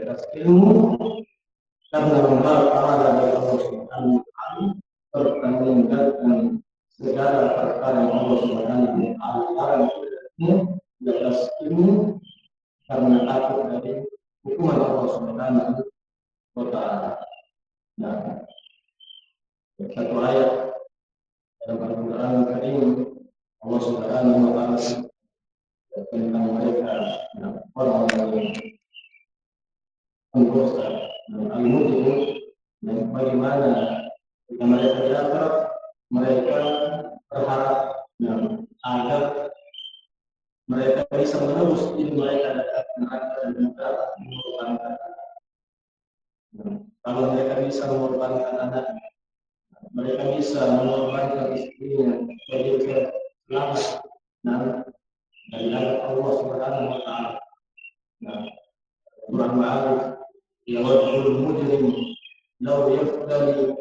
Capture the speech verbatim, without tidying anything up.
atas ilmu karena mengharap pahala dari Allah Subhanahu wa taala serta meninggalkan segala perkara yang Allah Subhanahu wa taala larang di atas ilmu karena takut dari hukuman Allah Subhanahu wa taala. Nah, satu ayat dalam Al-Quran Al-Karim Allah Subhanahu wa taala tentang mereka orang-orang yang pendosa dan al-mujrim, dan bagaimana jika mereka di akhirat mereka berharap yang agar mereka bisa menebus diri mereka dari neraka dan juga mengorbankan. Kalau mereka bisa mengorbankan anak, mereka bisa mengorbankan istrinya sebagai selamat dan dari Allah Subhanahu wa taala. Nah, Quran Ma'arif yawadul mujrim law yaftali